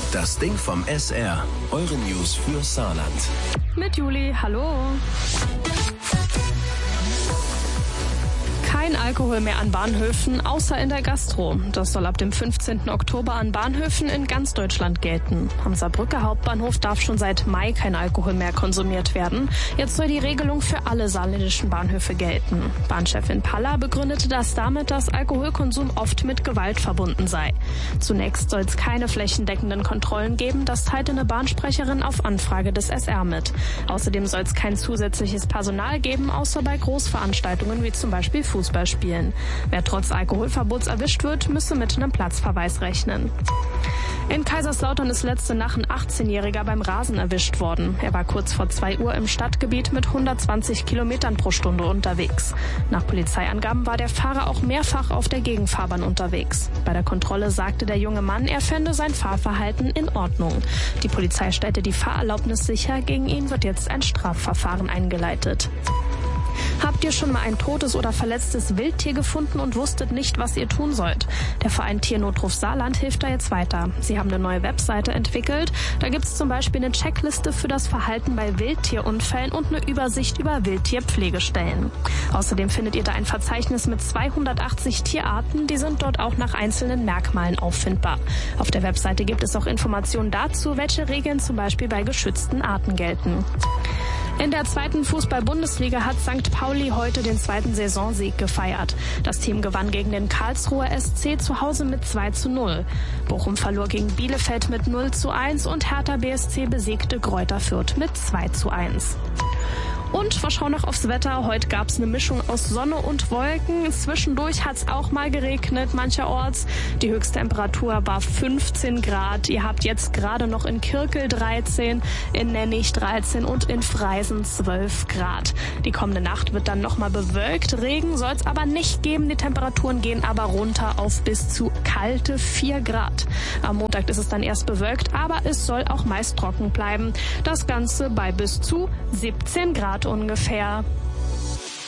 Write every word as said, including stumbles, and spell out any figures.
Das Ding vom S R. Eure News für Saarland. Mit Juli, hallo. Kein Alkohol mehr an Bahnhöfen, außer in der Gastro. Das soll ab dem fünfzehnten Oktober an Bahnhöfen in ganz Deutschland gelten. Am Saarbrücker Hauptbahnhof darf schon seit Mai kein Alkohol mehr konsumiert werden. Jetzt soll die Regelung für alle saarländischen Bahnhöfe gelten. Bahnchefin Paller begründete das damit, dass Alkoholkonsum oft mit Gewalt verbunden sei. Zunächst soll es keine flächendeckenden Kontrollen geben, das teilte eine Bahnsprecherin auf Anfrage des S R mit. Außerdem soll es kein zusätzliches Personal geben, außer bei Großveranstaltungen wie zum Beispiel Fußball. Spielen. Wer trotz Alkoholverbots erwischt wird, müsse mit einem Platzverweis rechnen. In Kaiserslautern ist letzte Nacht ein achtzehnjähriger beim Rasen erwischt worden. Er war kurz vor zwei Uhr im Stadtgebiet mit hundertzwanzig Kilometern pro Stunde unterwegs. Nach Polizeiangaben war der Fahrer auch mehrfach auf der Gegenfahrbahn unterwegs. Bei der Kontrolle sagte der junge Mann, er fände sein Fahrverhalten in Ordnung. Die Polizei stellte die Fahrerlaubnis sicher. Gegen ihn wird jetzt ein Strafverfahren eingeleitet. Habt ihr schon mal ein totes oder verletztes Wildtier gefunden und wusstet nicht, was ihr tun sollt? Der Verein Tiernotruf Saarland hilft da jetzt weiter. Sie haben eine neue Webseite entwickelt. Da gibt es zum Beispiel eine Checkliste für das Verhalten bei Wildtierunfällen und eine Übersicht über Wildtierpflegestellen. Außerdem findet ihr da ein Verzeichnis mit zweihundertachtzig Tierarten. Die sind dort auch nach einzelnen Merkmalen auffindbar. Auf der Webseite gibt es auch Informationen dazu, welche Regeln zum Beispiel bei geschützten Arten gelten. In der zweiten Fußball-Bundesliga hat Sankt Pauli heute den zweiten Saisonsieg gefeiert. Das Team gewann gegen den Karlsruher S C zu Hause mit zwei zu null. Bochum verlor gegen Bielefeld mit null zu eins und Hertha B S C besiegte Greuther Fürth mit zwei zu eins. Und wir schauen noch aufs Wetter. Heute gab es eine Mischung aus Sonne und Wolken. Zwischendurch hat es auch mal geregnet, mancherorts. Die Höchsttemperatur war fünfzehn Grad. Ihr habt jetzt gerade noch in Kirkel dreizehn, in Nennig dreizehn und in Freisen zwölf Grad. Die kommende Nacht wird dann nochmal bewölkt. Regen soll es aber nicht geben. Die Temperaturen gehen aber runter auf bis zu kalte vier Grad. Am Montag ist es dann erst bewölkt, aber es soll auch meist trocken bleiben. Das Ganze bei bis zu siebzehn Grad ungefähr.